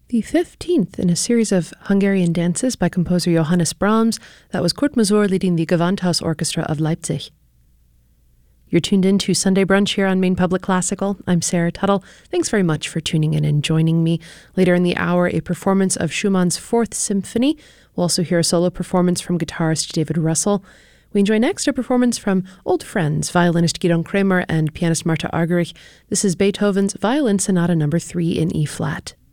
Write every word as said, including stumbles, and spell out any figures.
The fifteenth in a series of Hungarian dances by composer Johannes Brahms. That was Kurt Masur leading the Gewandhaus Orchestra of Leipzig. You're tuned in to Sunday Brunch here on Maine Public Classical. I'm Sarah Tuttle. Thanks very much for tuning in and joining me. Later in the hour, a performance of Schumann's Fourth Symphony. We'll also hear a solo performance from guitarist David Russell. We enjoy next a performance from old friends, violinist Gidon Kremer and pianist Marta Argerich. This is Beethoven's Violin Sonata number three in E-flat.